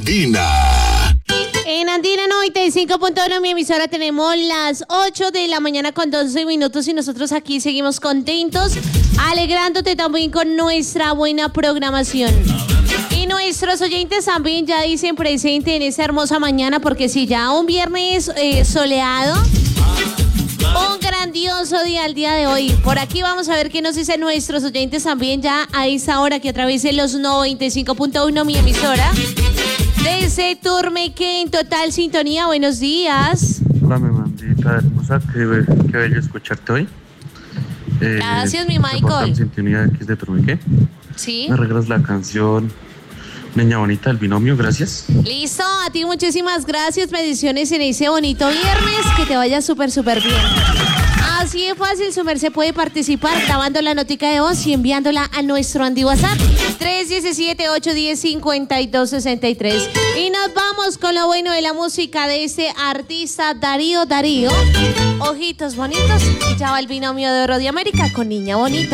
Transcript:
Andina. En Andina 95.1, mi emisora, tenemos las 8 de la mañana con 12 minutos y nosotros aquí seguimos contentos, alegrándote también con nuestra buena programación. Y nuestros oyentes también ya dicen presente en esta hermosa mañana, porque si ya un viernes soleado, un grandioso día el día de hoy. Por aquí vamos a ver qué nos dicen nuestros oyentes también ya a esta hora, que a través de los 95.1, mi emisora. Desde Turmeque, en total sintonía, buenos días. Hola, mi mandita hermosa, qué bello escucharte hoy. Gracias, mi Michael. Sintonía X de Turmeque. Sí. Me regalas la canción Niña Bonita del Binomio, gracias. Listo, a ti muchísimas gracias. Bendiciones en ese bonito viernes, que te vaya súper bien. Así de fácil, su merced puede participar grabando la notica de voz y enviándola a nuestro Andy WhatsApp 317-810-5263. Y nos vamos con lo bueno de la música de este artista Darío. Ojitos bonitos, y ya va el binomio de Oro de América con Niña Bonita.